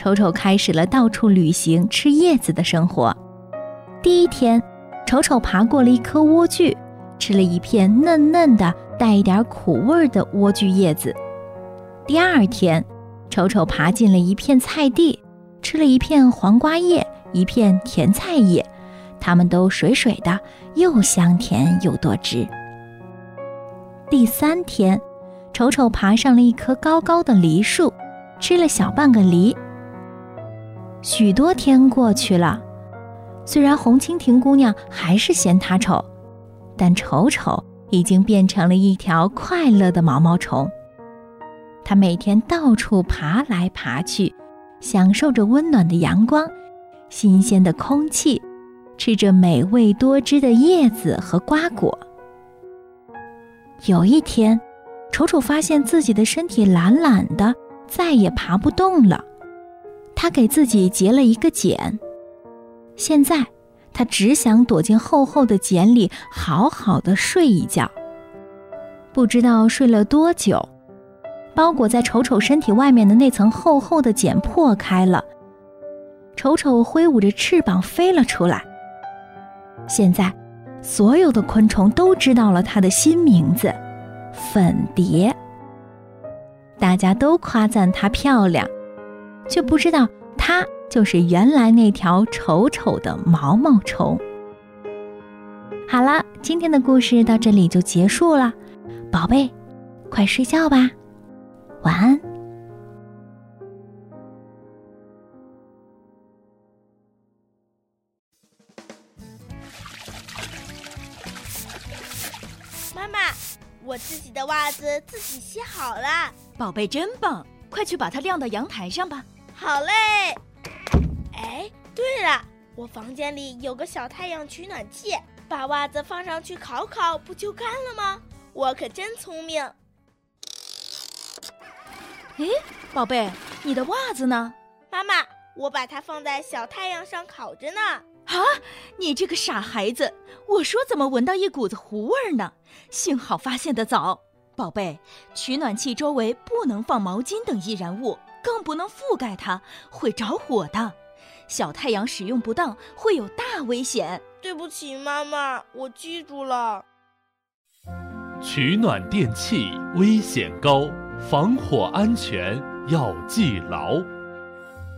丑丑开始了到处旅行、吃叶子的生活。第一天，丑丑爬过了一棵莴苣，吃了一片嫩嫩的、带一点苦味的莴苣叶子。第二天，丑丑爬进了一片菜地，吃了一片黄瓜叶、一片甜菜叶，它们都水水的，又香甜又多汁。第三天，丑丑爬上了一棵高高的梨树，吃了小半个梨。许多天过去了，虽然红蜻蜓姑娘还是嫌它丑，但丑丑已经变成了一条快乐的毛毛虫。它每天到处爬来爬去，享受着温暖的阳光、新鲜的空气，吃着美味多汁的叶子和瓜果。有一天，丑丑发现自己的身体懒懒的，再也爬不动了。他给自己结了一个茧，现在他只想躲进厚厚的茧里，好好的睡一觉。不知道睡了多久，包裹在丑丑身体外面的那层厚厚的茧破开了，丑丑挥舞着翅膀飞了出来。现在所有的昆虫都知道了它的新名字——粉蝶。大家都夸赞它漂亮，却不知道它就是原来那条丑丑的毛毛虫。好了，今天的故事到这里就结束了，宝贝，快睡觉吧，晚安。 妈妈，我自己的袜子自己洗好了。 宝贝真棒，快去把它晾到阳台上吧。 好嘞。哎，对了，我房间里有个小太阳取暖器，把袜子放上去烤烤，不就干了吗？我可真聪明。 诶，宝贝，你的袜子呢？ 妈妈，我把它放在小太阳上烤着呢。 啊，你这个傻孩子，我说怎么闻到一股子糊味呢？幸好发现得早。宝贝，取暖器周围不能放毛巾等易燃物，更不能覆盖它，会着火的。小太阳使用不当，会有大危险。 对不起，妈妈，我记住了。 取暖电器危险高，防火安全要记牢。